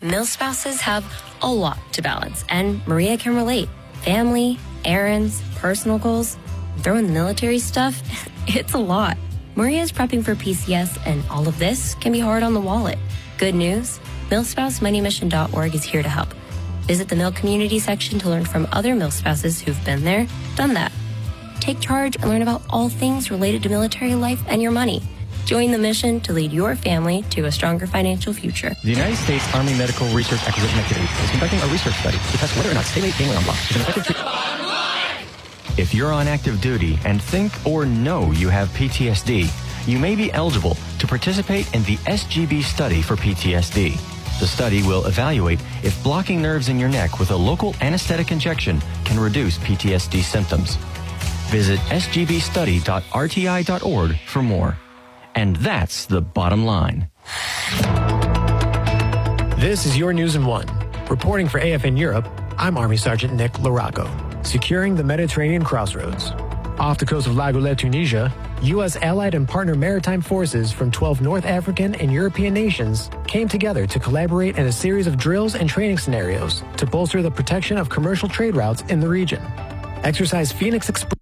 Milspouses have a lot to balance, and Maria can relate. Family, errands, personal goals, throw in the military stuff, it's a lot. Maria is prepping for PCS, and all of this can be hard on the wallet. Good news, MilspouseMoneyMission.org is here to help. Visit the Mill Community section to learn from other Milspouses who've been there, done that. Take charge and learn about all things related to military life and your money. Join the mission to lead your family to a stronger financial future. The United States Army Medical Research Acquisition Activity is conducting a research study to test whether or not Statewide Ganglion Block is an effective treatment. If you're on active duty and think or know you have PTSD, you may be eligible to participate in the SGB study for PTSD. The study will evaluate if blocking nerves in your neck with a local anesthetic injection can reduce PTSD symptoms. Visit sgbstudy.rti.org for more. And that's the bottom line. This is your News in One. Reporting for AFN Europe, I'm Army Sergeant Nick Larocco. Securing the Mediterranean crossroads. Off the coast of La Goulette, Tunisia, U.S. allied and partner maritime forces from 12 North African and European nations came together to collaborate in a series of drills and training scenarios to bolster the protection of commercial trade routes in the region. Exercise Phoenix Express